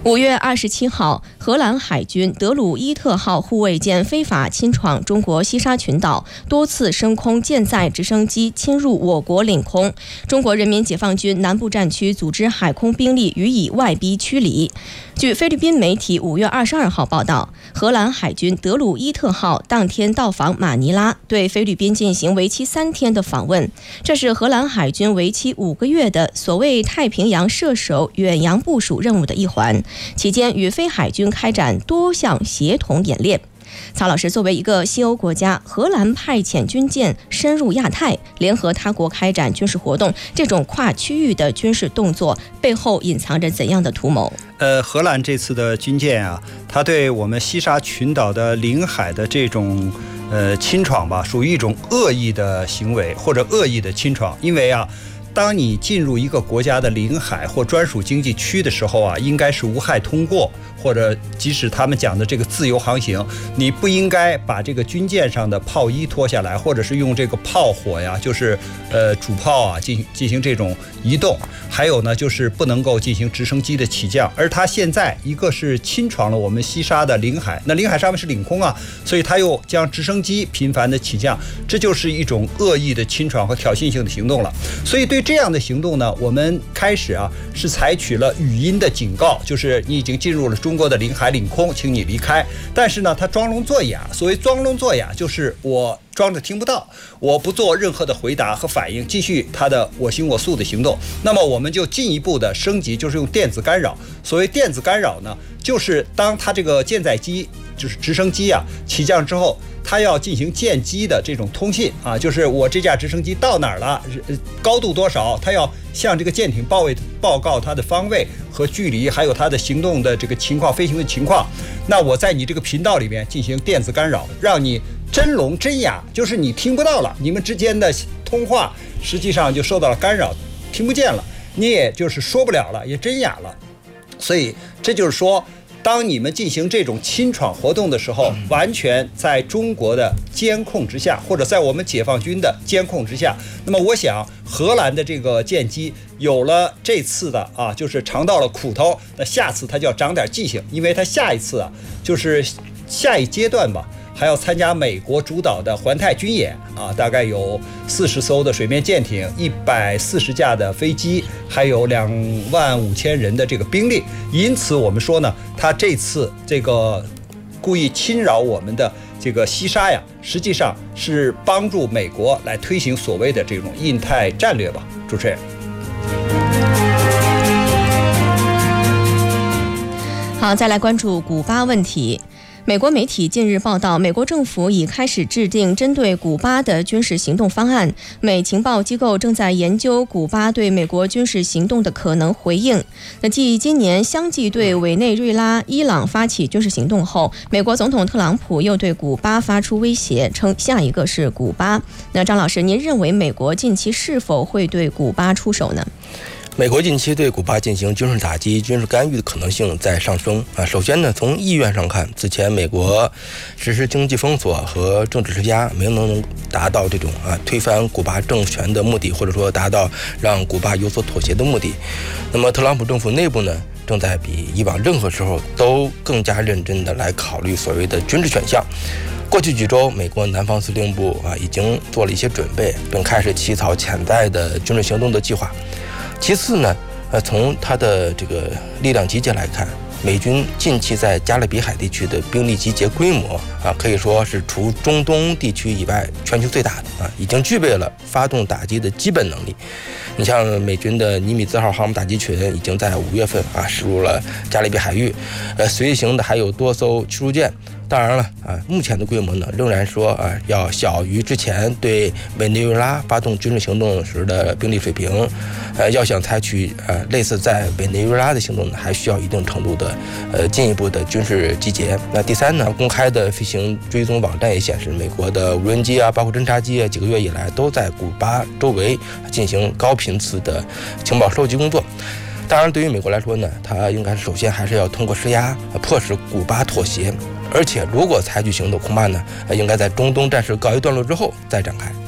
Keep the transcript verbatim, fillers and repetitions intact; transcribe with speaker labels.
Speaker 1: 五月二十七号，荷兰海军德鲁伊特号护卫舰非法侵闯中国西沙群岛，多次升空舰载直升机侵入我国领空。中国人民解放军南部战区组织海空兵力予以外逼驱离。据菲律宾媒体五月二十二号报道，荷兰海军德鲁伊特号当天到访马尼拉，对菲律宾进行为期三天的访问。这是荷兰海军为期五个月的所谓太平洋射手远洋部署任务的一环。期间与菲海军开展多项协同演练。曹老师，作为一个西欧国家，荷兰派遣军舰深入亚太，联合他国开展军事活动，这种跨区域的军事动作背后隐藏着怎样的图谋？
Speaker 2: 呃，荷兰这次的军舰啊，它对我们西沙群岛的领海的这种呃侵闯吧，属于一种恶意的行为或者恶意的侵闯，因为啊。当你进入一个国家的领海或专属经济区的时候啊，应该是无害通过，或者即使他们讲的这个自由航行，你不应该把这个军舰上的炮衣脱下来，或者是用这个炮火呀，就是呃主炮啊进行进行这种移动。还有呢，就是不能够进行直升机的起降。而它现在一个是侵闯了我们西沙的领海，那领海上面是领空啊，所以它又将直升机频繁的起降，这就是一种恶意的侵闯和挑衅性的行动了。所以对这样的行动呢，我们开始啊是采取了语音的警告，就是你已经进入了中国的领海领空，请你离开。但是呢，他装聋作哑。所谓装聋作哑，就是我装着听不到，我不做任何的回答和反应，继续他的我行我素的行动。那么我们就进一步的升级，就是用电子干扰。所谓电子干扰呢，就是当他这个舰载机就是直升机啊起降之后，它要进行舰机的这种通信啊，就是我这架直升机到哪儿了，高度多少，它要向这个舰艇报位报告它的方位和距离，还有它的行动的这个情况、飞行的情况。那我在你这个频道里面进行电子干扰，让你真聋真哑，就是你听不到了，你们之间的通话实际上就受到了干扰，听不见了，你也就是说不了了，也真哑了。所以这就是说，当你们进行这种侵闯活动的时候，完全在中国的监控之下，或者在我们解放军的监控之下。那么我想荷兰的这个舰机有了这次的啊，就是尝到了苦头，那下次它就要长点记性，因为它下一次啊，就是下一阶段吧，还要参加美国主导的环太军演啊，大概有四十艘的水面舰艇，一百四十架的飞机，还有两万五千人的这个兵力。因此我们说呢，他这次这个故意侵扰我们的这个西沙呀，实际上是帮助美国来推行所谓的这种印太战略吧。主持人。
Speaker 1: 好，再来关注古巴问题。美国媒体近日报道，美国政府已开始制定针对古巴的军事行动方案。美情报机构正在研究古巴对美国军事行动的可能回应。那继今年相继对委内瑞拉、伊朗发起军事行动后，美国总统特朗普又对古巴发出威胁，称下一个是古巴。那张老师，您认为美国近期是否会对古巴出手呢？
Speaker 3: 美国近期对古巴进行军事打击、军事干预的可能性在上升啊。首先呢，从意愿上看，此前美国实施经济封锁和政治施压，没能达到这种啊推翻古巴政权的目的，或者说达到让古巴有所妥协的目的。那么，特朗普政府内部呢，正在比以往任何时候都更加认真的来考虑所谓的军事选项。过去几周，美国南方司令部啊已经做了一些准备，并开始起草潜在的军事行动的计划。其次呢，呃，从它的这个力量集结来看，美军近期在加勒比海地区的兵力集结规模啊，可以说是除中东地区以外全球最大的啊，已经具备了发动打击的基本能力。你像美军的尼米兹号航母打击群已经在五月份啊驶入了加勒比海域，呃，随行的还有多艘驱逐舰。当然了啊，目前的规模呢，仍然说啊要小于之前对委内瑞拉发动军事行动时的兵力水平，呃，要想采取呃类似在委内瑞拉的行动呢，还需要一定程度的呃进一步的军事集结。那第三呢，公开的飞行追踪网站也显示，美国的无人机啊，包括侦察机啊，几个月以来都在古巴周围进行高频次的情报收集工作。当然，对于美国来说呢，它应该首先还是要通过施压，迫使古巴妥协。而且，如果采取行动，恐怕呢，应该在中东战事告一段落之后再展开。